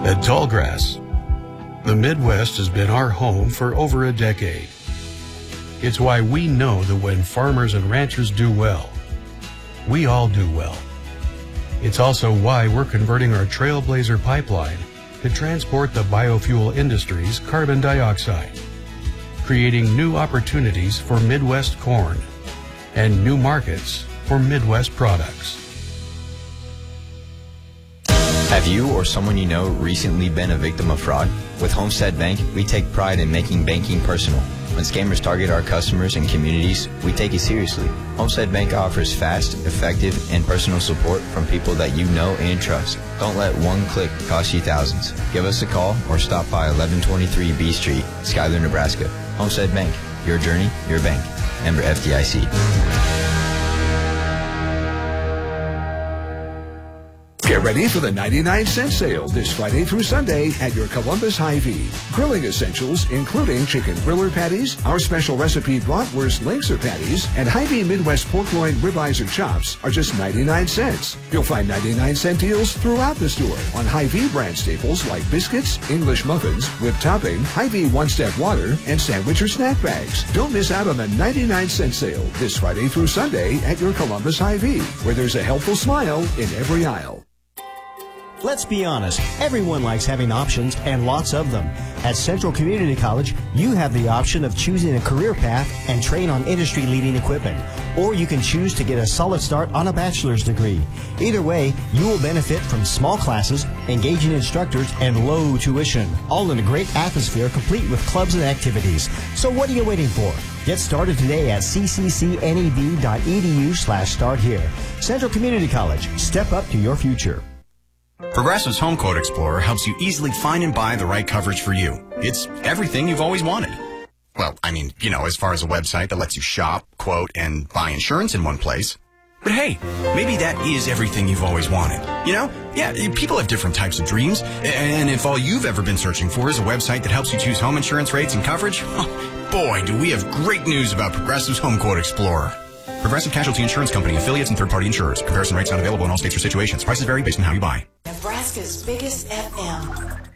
At Tallgrass, the Midwest has been our home for over a decade. It's why we know that when farmers and ranchers do well, we all do well. It's also why we're converting our Trailblazer pipeline to transport the biofuel industry's carbon dioxide, creating new opportunities for Midwest corn and new markets for Midwest products. Have you or someone you know recently been a victim of fraud? With Homestead Bank, we take pride in making banking personal. When scammers target our customers and communities, we take it seriously. Homestead Bank offers fast, effective, and personal support from people that you know and trust. Don't let one click cost you thousands. Give us a call or stop by 1123 B Street, Schuyler, Nebraska. Homestead Bank, your journey, your bank. Member FDIC. Get ready for the 99-cent sale this Friday through Sunday at your Columbus Hy-Vee. Grilling essentials, including chicken griller patties, our special recipe bratwurst Langsar patties, and Hy-Vee Midwest pork loin ribeyes or chops are just 99 cents. You'll find 99-cent deals throughout the store on Hy-Vee brand staples like biscuits, English muffins, whipped topping, Hy-Vee one-step water, and sandwich or snack bags. Don't miss out on the 99-cent sale this Friday through Sunday at your Columbus Hy-Vee, where there's a helpful smile in every aisle. Let's be honest, everyone likes having options and lots of them. At Central Community College, you have the option of choosing a career path and train on industry-leading equipment. Or you can choose to get a solid start on a bachelor's degree. Either way, you will benefit from small classes, engaging instructors, and low tuition, all in a great atmosphere complete with clubs and activities. So what are you waiting for? Get started today at cccnev.edu/start here. Central Community College, step up to your future. Progressive's Home Quote Explorer helps you easily find and buy the right coverage for you. It's everything you've always wanted. Well, I mean, as far as a website that lets you shop, quote, and buy insurance in one place. But hey, maybe that is everything you've always wanted. Yeah, people have different types of dreams. And if all you've ever been searching for is a website that helps you choose home insurance rates and coverage, boy, do we have great news about Progressive's Home Quote Explorer. Progressive Casualty Insurance Company, affiliates, and third-party insurers. Comparison rates not available in all states or situations. Prices vary based on how you buy. Nebraska's biggest FM.